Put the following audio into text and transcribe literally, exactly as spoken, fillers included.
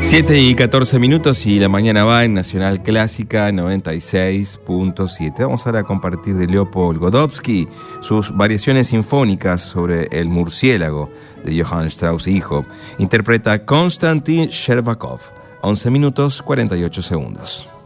siete y catorce minutos y la mañana va en Nacional Clásica noventa y seis punto siete. Vamos ahora a compartir de Leopold Godowsky sus variaciones sinfónicas sobre el murciélago de Johann Strauss hijo. Interpreta Konstantin Shcherbakov. once minutos cuarenta y ocho segundos.